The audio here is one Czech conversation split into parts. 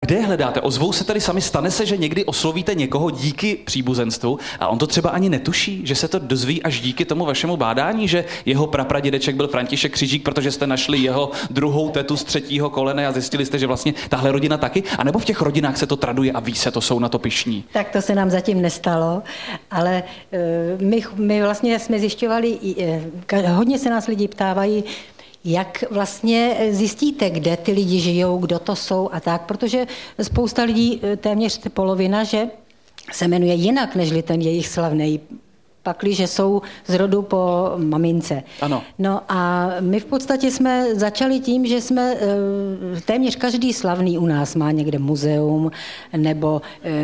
kde je hledáte? Ozvou se tady sami, stane se, že někdy oslovíte někoho díky příbuzenstvu a on to třeba ani netuší, že se to dozví až díky tomu vašemu bádání, že jeho prapradědeček byl František Křižík, protože jste našli jeho druhou tetu z 3. kolene a zjistili jste, že vlastně tahle rodina taky, a nebo v těch rodinách se to traduje a ví se, to jsou na to pyšní. Tak to se nám zatím nestalo, ale my vlastně jsme zjišťovali, hodně se nás lidi ptávají, jak vlastně zjistíte, kde ty lidi žijou, kdo to jsou a tak, protože spousta lidí, téměř polovina, že se jmenuje jinak, nežli ten jejich slavný, pakliže jsou z rodu po mamince. Ano. No a my v podstatě jsme začali tím, že jsme téměř každý slavný u nás má někde muzeum nebo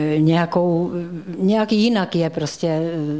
nějaký jinak je prostě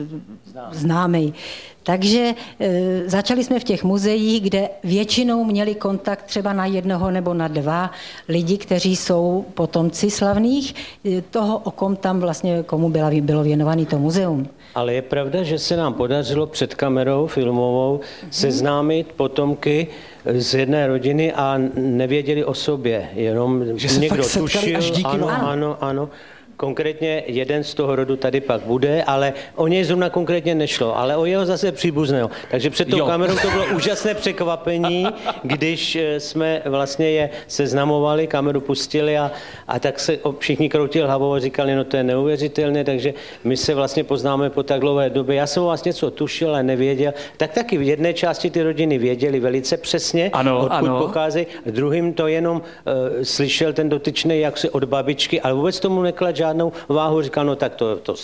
známý. Takže začali jsme v těch muzeích, kde většinou měli kontakt třeba na jednoho nebo na dva lidi, kteří jsou potomci slavných, toho, o kom tam vlastně, komu bylo věnovaný to muzeum. Ale je pravda, že se nám podařilo před kamerou filmovou seznámit potomky z jedné rodiny a nevěděli o sobě, jenom že se někdo fakt tušil, až díky ano. Konkrétně jeden z toho rodu tady pak bude, ale o něj zrovna konkrétně nešlo, ale o jeho zase příbuzného. Takže před tou kamerou to bylo úžasné překvapení, když jsme vlastně je seznamovali, kameru pustili a tak se všichni kroutili hlavou a říkali, no to je neuvěřitelné, takže my se vlastně poznáme po tak dlouhé době. Já jsem o vás něco tušil, ale nevěděl. Tak taky v jedné části ty rodiny věděli velice přesně, odkud pocházejí. Druhým to jenom slyšel ten dotyčný, jak se od babičky, ale vůbec tomu nekladl žádnou váhu, říkal, no tak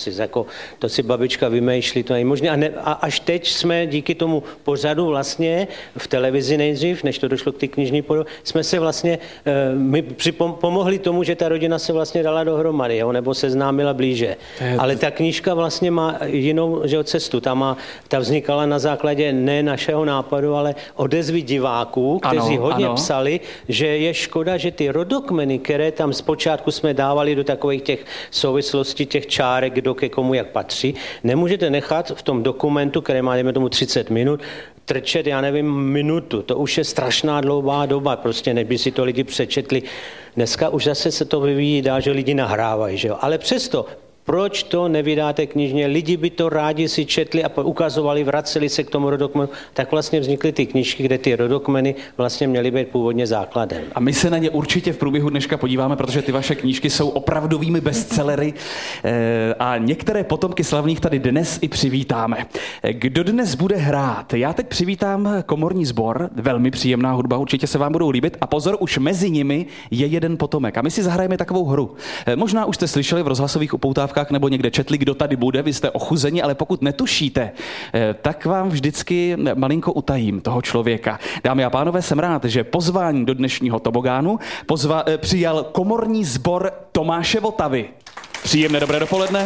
to si babička vymýšlí, to není možné. A až teď jsme díky tomu pořadu vlastně v televizi nejdřív, než to došlo k té knižní podobě, jsme se vlastně, my pomohli tomu, že ta rodina se vlastně dala dohromady, jo, nebo se známila blíže. Ale ta knížka vlastně má jinou cestu. Ta vznikala na základě ne našeho nápadu, ale odezvy diváků, kteří hodně psali, že je škoda, že ty rodokmeny, které tam zpočátku jsme dávali do takových těch souvislostí, těch čárek, kdo ke komu jak patří, nemůžete nechat v tom dokumentu, který má, dejme tomu 30 minut, trčet, já nevím, minutu. To už je strašná dlouhá doba, prostě než by si to lidi přečetli. Dneska už zase se to vyvíjí dál, že lidi nahrávají, že jo. Ale přesto, proč to nevydáte knižně? Lidi by to rádi si četli a ukazovali, vraceli se k tomu rodokmenu. Tak vlastně vznikly ty knížky, kde ty rodokmeny vlastně měly být původně základem. A my se na ně určitě v průběhu dneška podíváme, protože ty vaše knížky jsou opravdovými bestsellery a některé potomky slavných tady dnes i přivítáme. Kdo dnes bude hrát? Já teď přivítám komorní sbor, velmi příjemná hudba, určitě se vám budou líbit a pozor, už mezi nimi je jeden potomek. A my si zahrajeme takovou hru. Možná už jste slyšeli v rozhlasových upoutávkách nebo někde četli, kdo tady bude, vy jste ochuzeni, ale pokud netušíte, tak vám vždycky malinko utajím toho člověka. Dámy a pánové, jsem rád, že pozvání do dnešního tobogánu přijal komorní sbor Tomáše Votavy. Příjemné dobré dopoledne.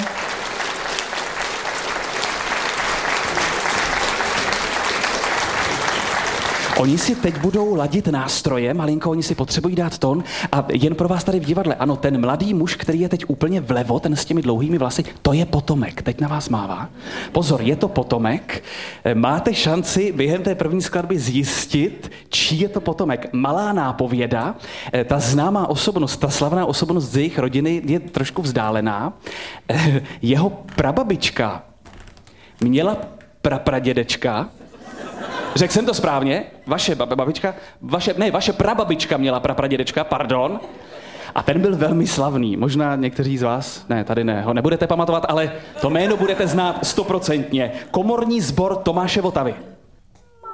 Oni si teď budou ladit nástroje, malinko, oni si potřebují dát tón a jen pro vás tady v divadle, ano, ten mladý muž, který je teď úplně vlevo, ten s těmi dlouhými vlasy, to je potomek, teď na vás mává. Pozor, je to potomek, máte šanci během té první skladby zjistit, čí je to potomek. Malá nápověda, ta známá osobnost, ta slavná osobnost z jejich rodiny je trošku vzdálená. Jeho prababička měla prapradědečka. Řekl jsem to správně? Vaše prababička měla prapradědečka, pardon. A ten byl velmi slavný. Možná někteří z vás, ne, tady ne, ho nebudete pamatovat, ale to jméno budete znát 100%. Komorní sbor Tomáše Votavy.